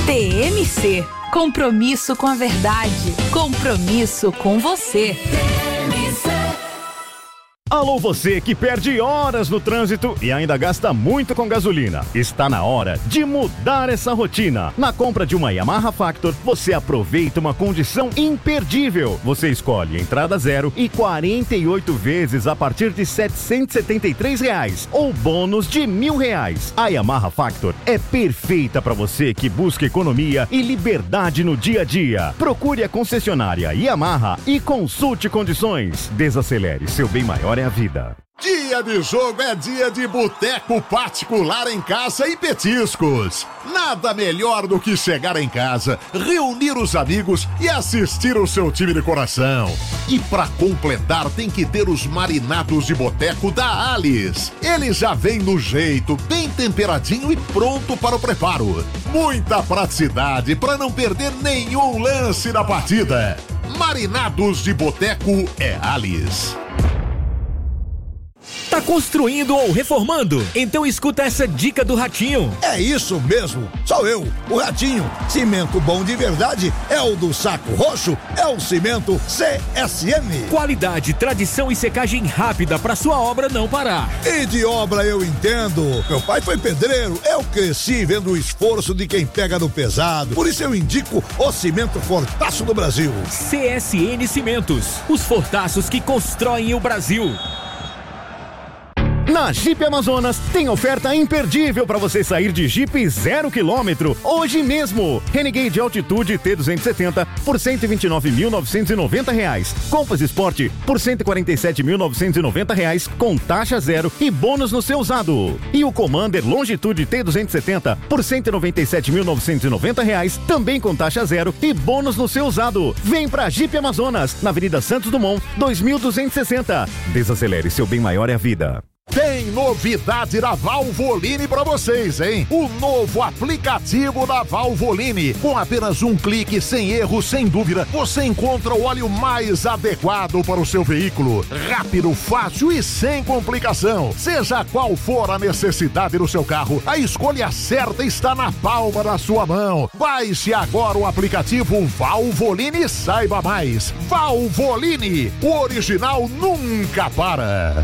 TMC. Compromisso com a verdade. Compromisso com você. Alô, você que perde horas no trânsito e ainda gasta muito com gasolina. Está na hora de mudar essa rotina. Na compra de uma Yamaha Factor, você aproveita uma condição imperdível. Você escolhe entrada zero e 48 vezes a partir de R$ 773 ou bônus de R$1.000. A Yamaha Factor é perfeita para você que busca economia e liberdade no dia a dia. Procure a concessionária Yamaha e consulte condições. Desacelere, seu bem maior é a vida. Dia de jogo é dia de boteco particular em casa e petiscos. Nada melhor do que chegar em casa, reunir os amigos e assistir o seu time de coração. E pra completar tem que ter os marinados de boteco da Alice. Ele já vem no jeito, bem temperadinho e pronto para o preparo. Muita praticidade para não perder nenhum lance da partida. Marinados de boteco é Alice. Tá construindo ou reformando? Então escuta essa dica do Ratinho. É isso mesmo, sou eu, o Ratinho. Cimento bom de verdade é o do Saco Roxo, é o cimento CSM. Qualidade, tradição e secagem rápida pra sua obra não parar. E de obra eu entendo. Meu pai foi pedreiro, eu cresci vendo o esforço de quem pega no pesado. Por isso eu indico o cimento Fortaço do Brasil. CSN Cimentos, os fortaços que constroem o Brasil. Na Jeep Amazonas tem oferta imperdível para você sair de Jeep 0 km hoje mesmo. Renegade Altitude T270 por R$ 129.990. Compass Sport por R$ 147.990 com taxa zero e bônus no seu usado. E o Commander Longitude T270 por R$ 197.990 também com taxa zero e bônus no seu usado. Vem pra Jeep Amazonas, na Avenida Santos Dumont, 2260. Desacelere, seu bem maior é a vida. Tem novidade da Valvoline pra vocês, hein? O novo aplicativo da Valvoline. Com apenas um clique, sem erro, sem dúvida, você encontra o óleo mais adequado para o seu veículo. Rápido, fácil e sem complicação. Seja qual for a necessidade do seu carro, a escolha certa está na palma da sua mão. Baixe agora o aplicativo Valvoline e saiba mais. Valvoline, o original nunca para.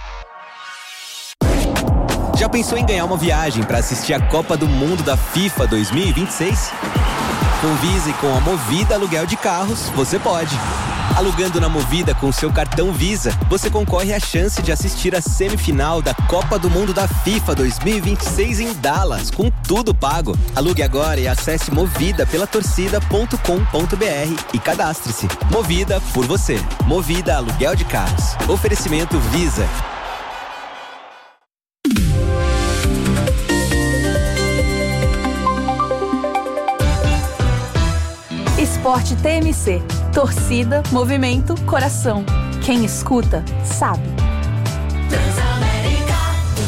Já pensou em ganhar uma viagem para assistir a Copa do Mundo da FIFA 2026? Com Visa e com a Movida Aluguel de Carros, você pode. Alugando na Movida com seu cartão Visa, você concorre à chance de assistir a semifinal da Copa do Mundo da FIFA 2026 em Dallas, com tudo pago. Alugue agora e acesse Movida pela torcida.com.br e cadastre-se. Movida por você. Movida Aluguel de Carros. Oferecimento Visa. Esporte TMC. Torcida, movimento, coração. Quem escuta, sabe. Transamérica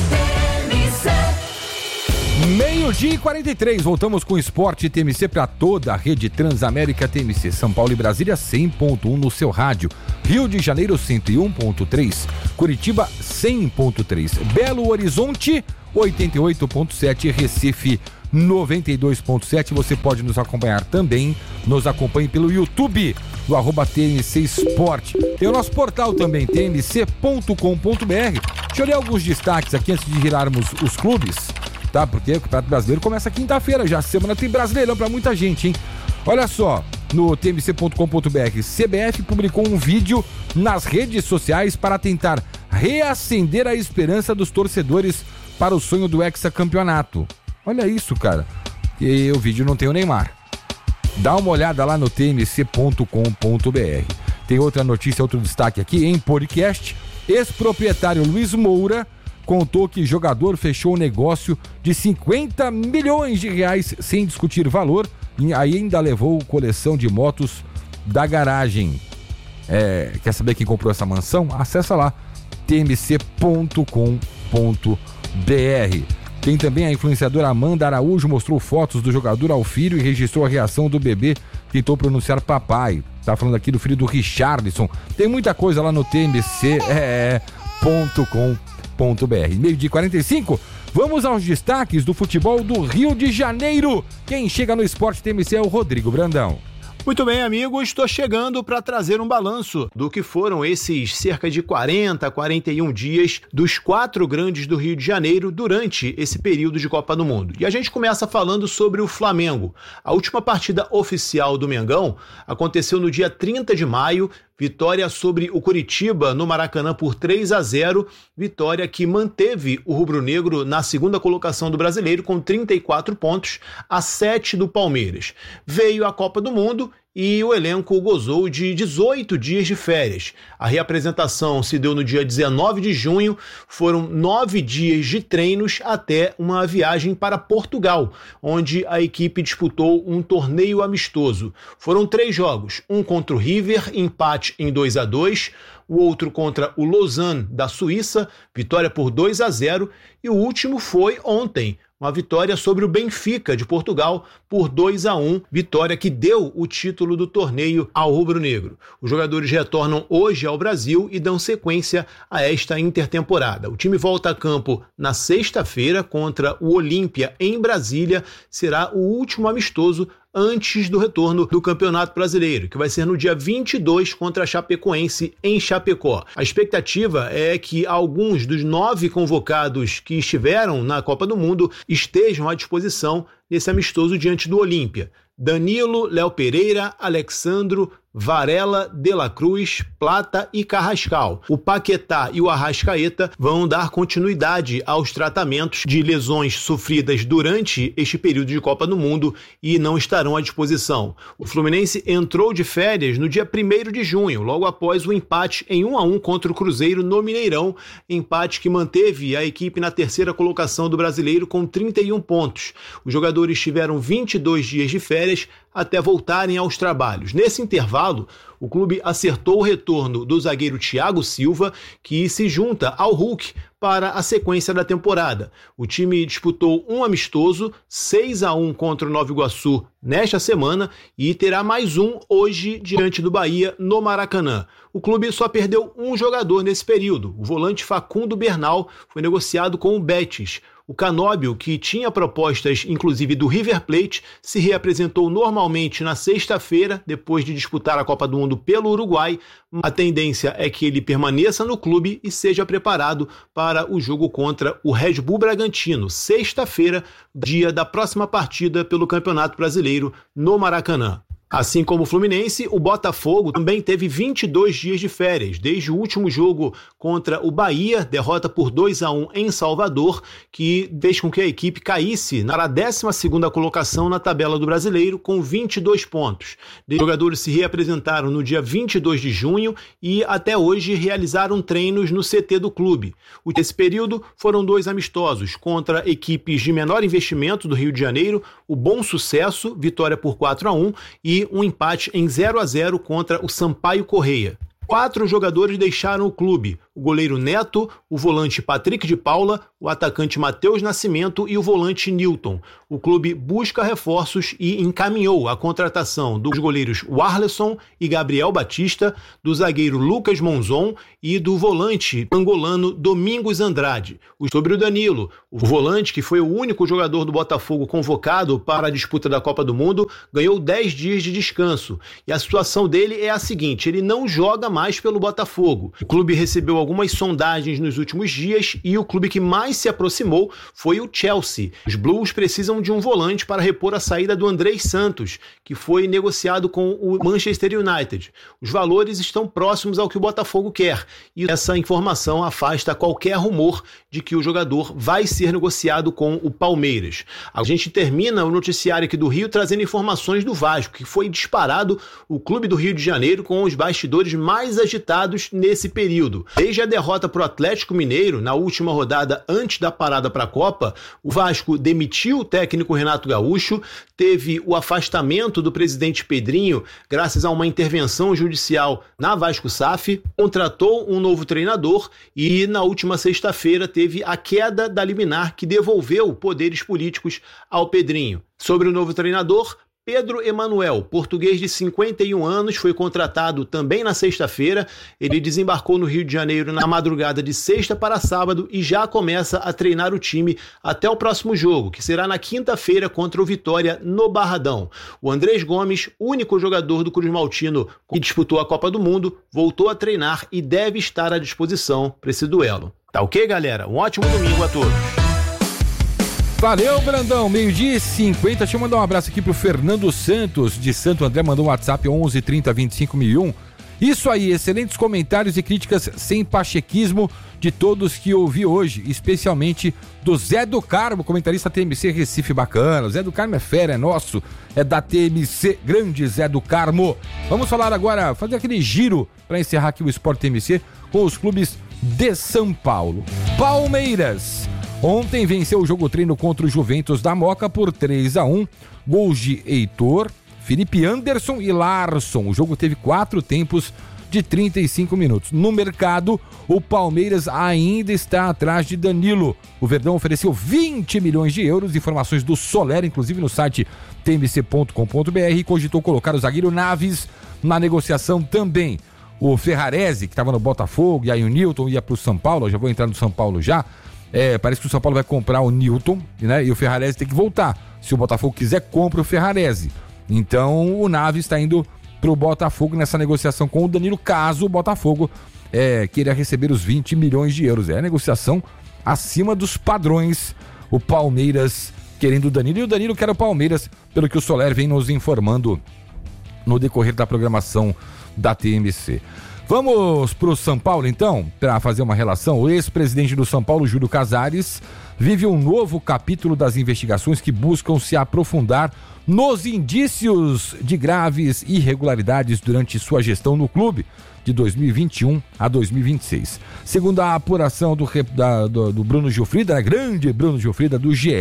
TMC. 12h43, voltamos com o Esporte TMC para toda a rede Transamérica TMC. São Paulo e Brasília 100.1 no seu rádio. Rio de Janeiro 101.3. Curitiba 100.3. Belo Horizonte 88.7. Recife 92.7. Você pode nos acompanhar também. Nos acompanhe pelo YouTube do @TMC Esporte. Tem o nosso portal também, tmc.com.br. Deixa eu ler alguns destaques aqui antes de girarmos os clubes, tá? Porque o Campeonato Brasileiro começa quinta-feira já. Semana tem Brasileirão pra muita gente, hein? Olha só, no tmc.com.br, CBF publicou um vídeo nas redes sociais para tentar reacender a esperança dos torcedores para o sonho do hexacampeonato. Olha isso, cara. E o vídeo não tem o Neymar. Dá uma olhada lá no tmc.com.br. Tem outra notícia, outro destaque aqui em podcast. Ex-proprietário Luiz Moura contou que jogador fechou um negócio de 50 milhões de reais sem discutir valor e ainda levou coleção de motos da garagem. Quer saber quem comprou essa mansão? Acessa lá, tmc.com.br. Tem também a influenciadora Amanda Araújo, mostrou fotos do jogador ao filho e registrou a reação do bebê, tentou pronunciar papai. Tá falando aqui do filho do Richarlison. Tem muita coisa lá no tmc.com.br. 12h45, Vamos aos destaques do futebol do Rio de Janeiro. Quem chega no Esporte TMC é o Rodrigo Brandão. Muito bem, amigos, estou chegando para trazer um balanço do que foram esses cerca de 40, 41 dias dos 4 grandes do Rio de Janeiro durante esse período de Copa do Mundo. E a gente começa falando sobre o Flamengo. A última partida oficial do Mengão aconteceu no dia 30 de maio, vitória sobre o Coritiba no Maracanã por 3-0, vitória que manteve o rubro-negro na segunda colocação do Brasileiro com 34 pontos, a 7 do Palmeiras. Veio a Copa do Mundo e o elenco gozou de 18 dias de férias. A reapresentação se deu no dia 19 de junho, foram 9 dias de treinos até uma viagem para Portugal, onde a equipe disputou um torneio amistoso. Foram 3 jogos, um contra o River, empate em 2-2, o outro contra o Lausanne da Suíça, vitória por 2-0, e o último foi ontem, uma vitória sobre o Benfica de Portugal por 2-1, vitória que deu o título do torneio ao rubro-negro. Os jogadores retornam hoje ao Brasil e dão sequência a esta intertemporada. O time volta a campo na sexta-feira contra o Olímpia em Brasília, será o último amistoso antes do retorno do Campeonato Brasileiro, que vai ser no dia 22 contra a Chapecoense em Chapecó. A expectativa é que alguns dos 9 convocados que estiveram na Copa do Mundo estejam à disposição nesse amistoso diante do Olímpia. Danilo, Léo Pereira, Alexandro, Varela, De La Cruz, Plata e Carrascal. O Paquetá e o Arrascaeta vão dar continuidade aos tratamentos de lesões sofridas durante este período de Copa do Mundo e não estarão à disposição. O Fluminense entrou de férias no dia 1º de junho, logo após o empate em 1-1 contra o Cruzeiro no Mineirão, empate que manteve a equipe na terceira colocação do Brasileiro com 31 pontos. Os jogadores tiveram 22 dias de férias até voltarem aos trabalhos. Nesse intervalo, o clube acertou o retorno do zagueiro Thiago Silva, que se junta ao Hulk para a sequência da temporada. O time disputou um amistoso, 6-1 contra o Nova Iguaçu nesta semana e terá mais um hoje diante do Bahia no Maracanã. O clube só perdeu um jogador nesse período. O volante Facundo Bernal foi negociado com o Betis. O Canóbio, que tinha propostas inclusive do River Plate, se reapresentou normalmente na sexta-feira, depois de disputar a Copa do Mundo pelo Uruguai. A tendência é que ele permaneça no clube e seja preparado para o jogo contra o Red Bull Bragantino, sexta-feira, dia da próxima partida pelo Campeonato Brasileiro no Maracanã. Assim como o Fluminense, o Botafogo também teve 22 dias de férias, desde o último jogo contra o Bahia, derrota por 2-1 em Salvador, que fez com que a equipe caísse na 12ª colocação na tabela do Brasileiro, com 22 pontos. Os jogadores se reapresentaram no dia 22 de junho e até hoje realizaram treinos no CT do clube. Nesse período foram 2 amistosos contra equipes de menor investimento do Rio de Janeiro, o Bom Sucesso, vitória por 4-1, e um empate em 0-0 contra o Sampaio Correia. 4 jogadores deixaram o clube: o goleiro Neto, o volante Patrick de Paula, o atacante Matheus Nascimento e o volante Newton. O clube busca reforços e encaminhou a contratação dos goleiros Warleson e Gabriel Batista, do zagueiro Lucas Monzon e do volante angolano Domingos Andrade. Sobre o Danilo, o volante, que foi o único jogador do Botafogo convocado para a disputa da Copa do Mundo, ganhou 10 dias de descanso. E a situação dele é a seguinte: ele não joga mais pelo Botafogo. O clube recebeu algumas sondagens nos últimos dias e o clube que mais se aproximou foi o Chelsea. Os Blues precisam de um volante para repor a saída do Andrés Santos, que foi negociado com o Manchester United. Os valores estão próximos ao que o Botafogo quer e essa informação afasta qualquer rumor de que o jogador vai ser negociado com o Palmeiras. A gente termina o noticiário aqui do Rio trazendo informações do Vasco, que foi disparado o clube do Rio de Janeiro com os bastidores mais agitados nesse período. Desde a derrota para o Atlético Mineiro, na última rodada antes da parada para a Copa, o Vasco demitiu o técnico Renato Gaúcho, teve o afastamento do presidente Pedrinho graças a uma intervenção judicial na Vasco SAF, contratou um novo treinador e na última sexta-feira teve a queda da liminar que devolveu poderes políticos ao Pedrinho. Sobre o novo treinador, Pedro Emanuel, português de 51 anos, foi contratado também na sexta-feira. Ele desembarcou no Rio de Janeiro na madrugada de sexta para sábado e já começa a treinar o time até o próximo jogo, que será na quinta-feira contra o Vitória no Barradão. O Andrés Gomes, único jogador do Cruz Maltino que disputou a Copa do Mundo, voltou a treinar e deve estar à disposição para esse duelo. Tá ok, galera? Um ótimo domingo a todos. Valeu, Brandão. 12h50. Deixa eu mandar um abraço aqui pro Fernando Santos, de Santo André. Mandou um WhatsApp 11 30 25 1001. Isso aí, excelentes comentários e críticas sem pachequismo de todos que ouvi hoje, especialmente do Zé do Carmo, comentarista TMC Recife bacana. O Zé do Carmo é fera, é nosso, é da TMC, grande Zé do Carmo. Vamos falar agora, fazer aquele giro para encerrar aqui o Sport TMC com os clubes de São Paulo. Palmeiras. Ontem venceu o jogo treino contra o Juventus da Moca por 3-1. Gols de Heitor, Felipe Anderson e Larson. O jogo teve 4 tempos de 35 minutos. No mercado, o Palmeiras ainda está atrás de Danilo. O Verdão ofereceu 20 milhões de euros. Informações do Soler, inclusive no site tmc.com.br, e cogitou colocar o zagueiro Naves na negociação também. O Ferrarese, que estava no Botafogo, e aí o Newton ia para o São Paulo. Eu já vou entrar no São Paulo já. Parece que o São Paulo vai comprar o Newton, né? E o Ferrarese tem que voltar. Se o Botafogo quiser, compra o Ferrarese. Então o Naves está indo pro Botafogo nessa negociação com o Danilo, caso o Botafogo queira receber os 20 milhões de euros. É a negociação acima dos padrões. O Palmeiras querendo o Danilo e o Danilo quer o Palmeiras, pelo que o Soler vem nos informando no decorrer da programação da TMC. Vamos pro São Paulo, então, para fazer uma relação. O ex-presidente do São Paulo, Júlio Casares, vive um novo capítulo das investigações que buscam se aprofundar nos indícios de graves irregularidades durante sua gestão no clube de 2021 a 2026. Segundo a apuração do Bruno Gilfrida, né, grande Bruno Gilfrida, do GE,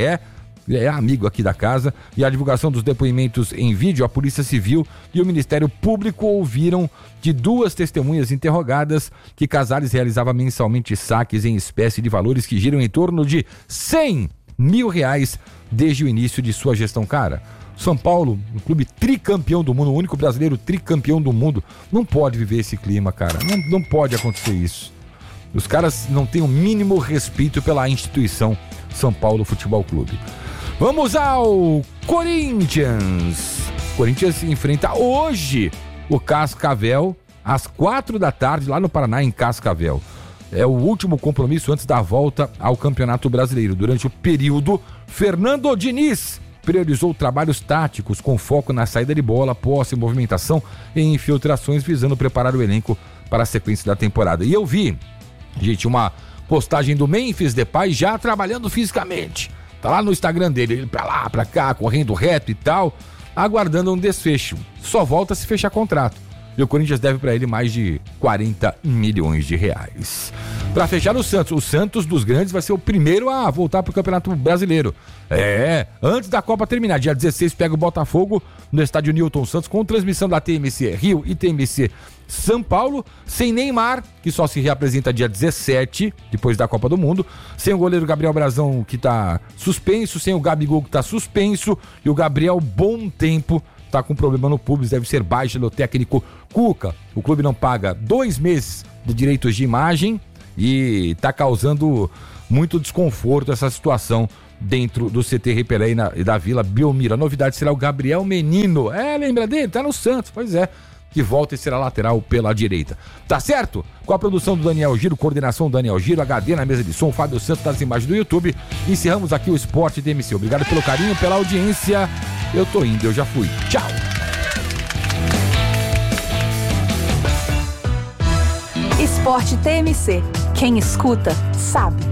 é amigo aqui da casa, e a divulgação dos depoimentos em vídeo, a Polícia Civil e o Ministério Público ouviram de 2 testemunhas interrogadas que Casares realizava mensalmente saques em espécie de valores que giram em torno de R$100 mil desde o início de sua gestão. Cara, São Paulo, um clube tricampeão do mundo, o único brasileiro tricampeão do mundo, não pode viver esse clima, cara, não pode acontecer isso. Os caras não têm o mínimo respeito pela instituição São Paulo Futebol Clube. Vamos ao Corinthians. O Corinthians enfrenta hoje o Cascavel, às 4 da tarde, lá no Paraná, em Cascavel. É o último compromisso antes da volta ao Campeonato Brasileiro. Durante o período, Fernando Diniz priorizou trabalhos táticos com foco na saída de bola, posse, movimentação e infiltrações, visando preparar o elenco para a sequência da temporada. E eu vi, gente, uma postagem do Memphis Depay já trabalhando fisicamente. Tá lá no Instagram dele, ele pra lá, pra cá, correndo reto e tal, aguardando um desfecho. Só volta se fechar contrato. E o Corinthians deve pra ele mais de 40 milhões de reais. Pra fechar o Santos dos grandes vai ser o primeiro a voltar pro Campeonato Brasileiro. Antes da Copa terminar, dia 16 pega o Botafogo no estádio Newton Santos, com transmissão da TMC Rio e TMC São Paulo, sem Neymar, que só se reapresenta dia 17, depois da Copa do Mundo, sem o goleiro Gabriel Brazão, que tá suspenso, sem o Gabigol, que tá suspenso, e o Gabriel Bom Tempo tá com problema no público, deve ser baixa do técnico Cuca. O clube não paga 2 meses de direitos de imagem e tá causando muito desconforto essa situação dentro do CT Rei Pelé e da Vila Belmiro. A novidade será o Gabriel Menino. Lembra dele? Tá no Santos, pois é. Que volta e será lateral pela direita. Tá certo? Com a produção do Daniel Giro, coordenação do Daniel Giro, HD na mesa de som, Fábio Santos das imagens do YouTube. Encerramos aqui o Sport TMC. Obrigado pelo carinho, pela audiência. Eu tô indo, eu já fui. Tchau! Sport TMC. Quem escuta, sabe.